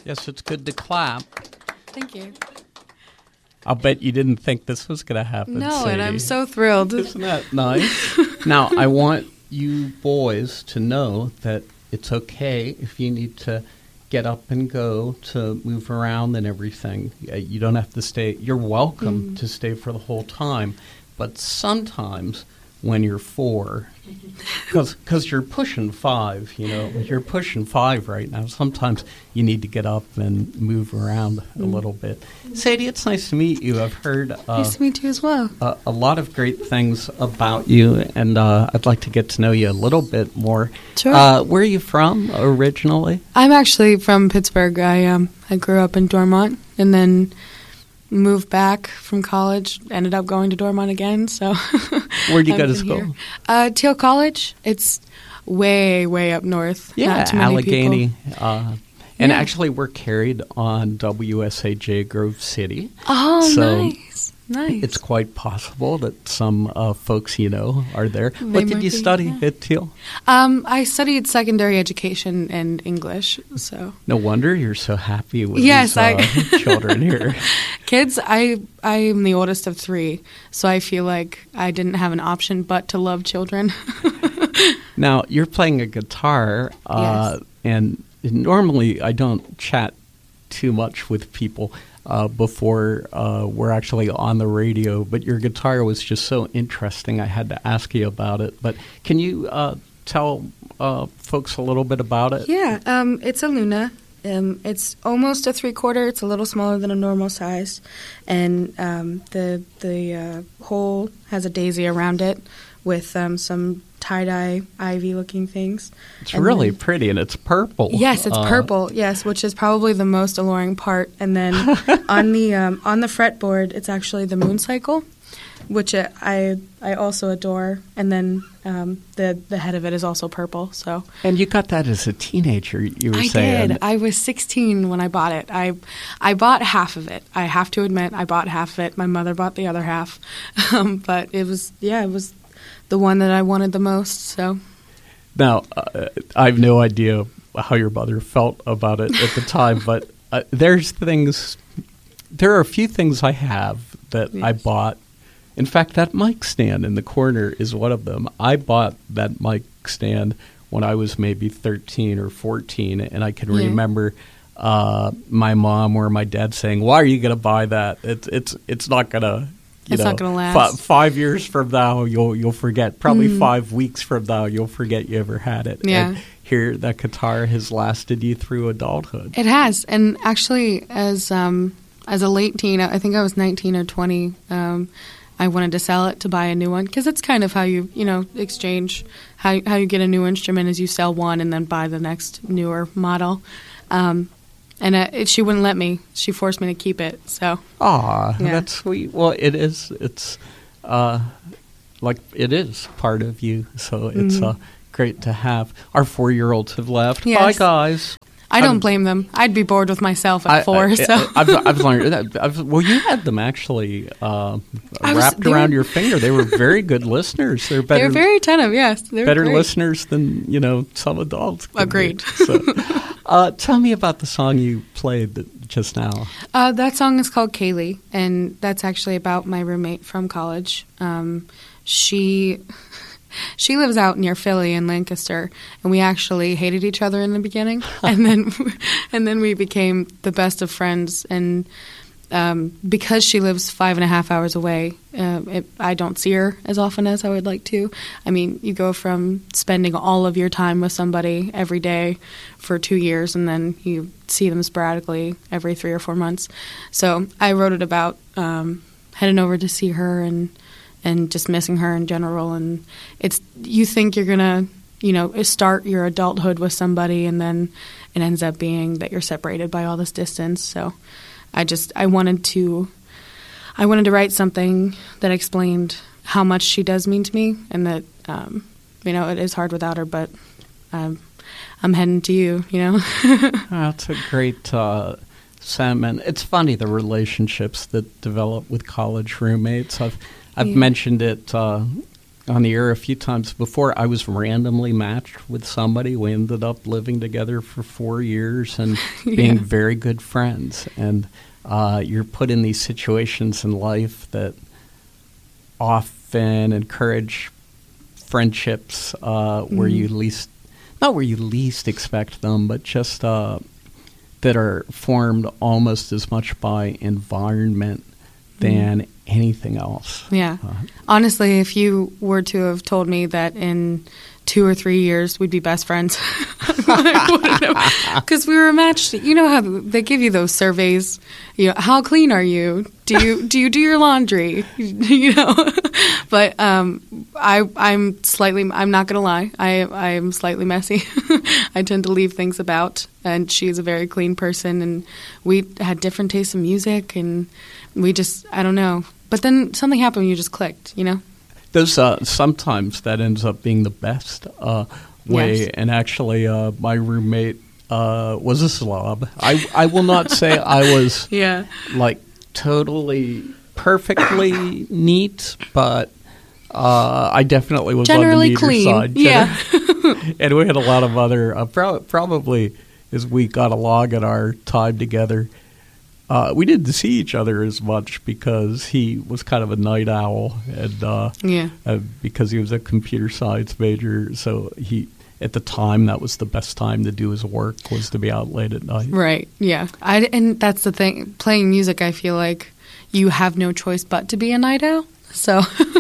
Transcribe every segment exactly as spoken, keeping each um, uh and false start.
Yes, it's good to clap. Thank you. I'll bet you didn't think this was going to happen, No, Sadie. and I'm so thrilled. Isn't that nice? Now, I want you boys to know that it's okay if you need to get up and go to move around and everything. Uh, You don't have to stay. You're welcome Mm. to stay for the whole time. But sometimes when you're four, because you're pushing five, you know, you're pushing five right now. Sometimes you need to get up and move around a Mm. little bit. Sadie, it's nice to meet you. I've heard uh, Nice to meet you as well. a, a lot of great things about you, and uh, I'd like to get to know you a little bit more. Sure. Uh, where are you from originally? I'm actually from Pittsburgh. I um I grew up in Dormont and then moved back from college. Ended up going to Dormont again. So Where'd you I've go to been school? here. Uh, Teal College. It's way way up north. Yeah, Not too many Allegheny. people. Uh, and Yeah. actually, we're carried on W S A J Grove City. Oh, So nice, nice. It's quite possible that some uh, folks you know are there. They What did might you be, study yeah. at Teal? Um, I studied secondary education and English. So No wonder you're so happy with Yes, these uh, I- children here. kids, I I am the oldest of three, so I feel like I didn't have an option but to love children. Now, you're playing a guitar, uh, Yes. and normally I don't chat too much with people uh, before uh, we're actually on the radio, but your guitar was just so interesting, I had to ask you about it. But can you uh, tell uh, folks a little bit about it? Yeah, um, it's a Luna. Um, it's almost a three-quarter. It's a little smaller than a normal size, and um, the the uh, hole has a daisy around it with um, some tie-dye ivy-looking things. It's And really then- pretty, and it's purple. Yes, it's Uh, purple. Yes, which is probably the most alluring part. And then on the um, on the fretboard, it's actually the moon cycle, which uh, I I also adore. And then um, the the head of it is also purple. So And you got that as a teenager, you were I saying. did. I was sixteen when I bought it. I I bought half of it. I have to admit, I bought half of it. My mother bought the other half. Um, but it was yeah, it was the one that I wanted the most. So. Now, uh, I have no idea how your mother felt about it at the time, but uh, there's things, there are a few things I have that I Yes. bought. In fact, that mic stand in the corner is one of them. I bought that mic stand when I was maybe thirteen or fourteen, and I can Yeah. remember uh, my mom or my dad saying, "Why are you going to buy that? It's it's it's not going to." You It's know, not gonna fi- last. five years from now, you'll you'll forget. Probably Mm. five weeks from now, you'll forget you ever had it. Yeah. And here, that guitar has lasted you through adulthood. It has, and actually, as um, as a late teen, I think I was nineteen or twenty. Um, I wanted to sell it to buy a new one because it's kind of how you you know exchange how how you get a new instrument is you sell one and then buy the next newer model. Um, and uh, it, she wouldn't let me. She forced me to keep it. So Aw, Yeah. that's sweet. Well, it is. It's uh, like it is part of you, so it's Mhm. uh, great to have. Our four-year-olds have left. Yes. Bye, guys. I don't I'm- blame them. I'd be bored with myself at I- four. I, so I've, I've learned that. I've, well, you had them actually uh, I was- wrapped they around were- your finger. They were very good listeners. They're better. they're very attentive. Yes, they're better great. listeners than you know some adults. can be. Agreed. So, uh, tell me about the song you played that, just now. Uh, that song is called Kaylee, and that's actually about my roommate from college. Um, she she lives out near Philly in Lancaster, and we actually hated each other in the beginning, and then and then we became the best of friends. And um, because she lives five and a half hours away, uh, it, I don't see her as often as I would like to. I mean, you go from spending all of your time with somebody every day for two years, and then you see them sporadically every three or four months. So I wrote it about um, heading over to see her and and just missing her in general. And it's you think you're gonna, you know, start your adulthood with somebody, and then it ends up being that you're separated by all this distance. So I just I wanted to I wanted to write something that explained how much she does mean to me, and that um, you know it is hard without her, but um, I'm heading to you. You know, That's a great uh, sentiment. It's funny the relationships that develop with college roommates. I've I've Yeah. mentioned it uh, on the air a few times before. I was randomly matched with somebody. We ended up living together for four years and being Yeah. very good friends. And uh, you're put in these situations in life that often encourage friendships uh, where Mhm. you least, not where you least expect them, but just uh, that are formed almost as much by environment than anything else. Yeah. Uh, Honestly, if you were to have told me that in two or three years we'd be best friends, I wouldn't have. Because we were matched. You know how they give you those surveys. You know, how clean are you? Do you do you do your laundry? You know. But um, I I'm slightly. I'm not gonna lie. I I'm slightly messy. I tend to leave things about, and she's a very clean person, and we had different tastes in music, and we just I don't know. But then something happened. You just clicked. You know. Those uh, sometimes that ends up being the best uh, way. Yes. And actually, uh, my roommate uh, was a slob. I I will not say I was Yeah. like totally perfectly neat, but uh, I definitely was Generally on the neater clean. side. Yeah. Gener- and we had a lot of other uh, pro- probably as we got along in our time together. Uh, we didn't see each other as much because he was kind of a night owl, and uh, Yeah. uh, because he was a computer science major. So he, at the time, that was the best time to do his work, was to be out late at night. Right. Yeah. I, and that's the thing. Playing music, I feel like you have no choice but to be a night owl. So,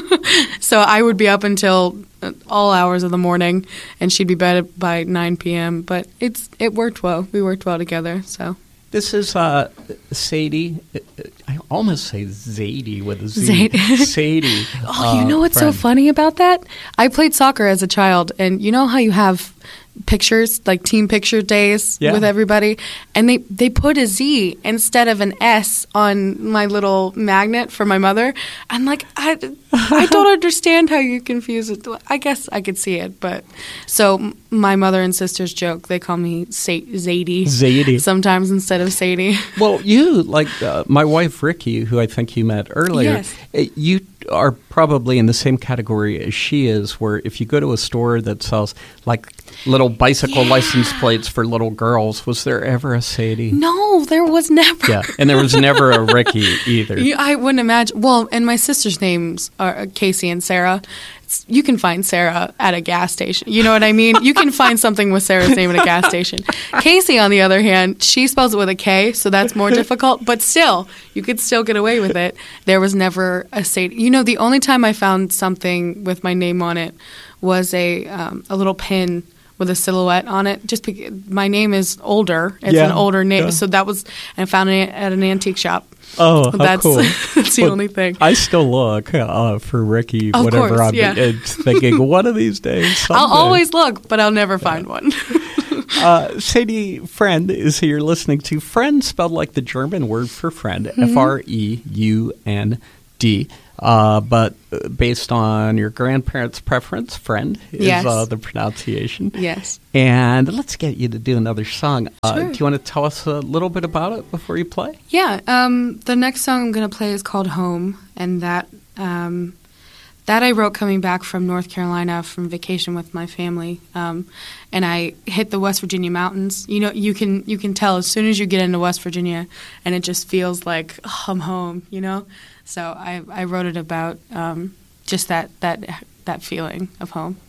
so I would be up until all hours of the morning, and she'd be bed by nine p.m. But it's it worked well. We worked well together. So. This is uh, Sadie. I almost say Zadie with a Z. Zadie. Sadie. Oh, you uh, know what's friend. so funny about that? I played soccer as a child, and you know how you have pictures, like team picture days Yeah. with everybody, and they, they put a Z instead of an S on my little magnet for my mother. I'm like, I, I don't understand how you confuse it. I guess I could see it, but so m- my mother and sisters joke. They call me Sa- Zadie. Zadie. Sometimes instead of Sadie. Well, you, like uh, my wife Ricky, who I think you met earlier, Yes. uh, you are probably in the same category as she is, where if you go to a store that sells like little bicycle Yeah. license plates for little girls, was there ever a Sadie? No, there was never. Yeah, and there was never a Ricky either. You, I wouldn't imagine. Well, and my sister's names are Casey and Sarah. It's, you can find Sarah at a gas station. You know what I mean? You can find something with Sarah's name at a gas station. Casey, on the other hand, she spells it with a K, so that's more difficult. But still, you could still get away with it. There was never a Sadie. You know, the only time I found something with my name on it was a um, a little pin with a silhouette on it. Just because my name is older. It's Yeah, an older name. yeah. So that was, and I found it at an antique shop. Oh, how That's, cool. that's the But only thing. I still look uh, for Ricky Of whenever course, I'm yeah. uh, thinking, one of these days, I'll someday. always look, but I'll never find one. Uh, Sadie Friend is who you're listening to. Friend spelled like the German word for friend, Mm-hmm. F R E U N D. Uh, but uh, based on your grandparents' preference, friend is Yes. uh, the pronunciation. Yes. And let's get you to do another song. Uh, Sure. Do you want to tell us a little bit about it before you play? Yeah. Um, the next song I'm going to play is called Home, and that um, that I wrote coming back from North Carolina from vacation with my family. Um, and I hit the West Virginia mountains. You know, you can you can tell as soon as you get into West Virginia, and it just feels like oh, I'm home. You know. So I, I wrote it about um, just that that that feeling of home.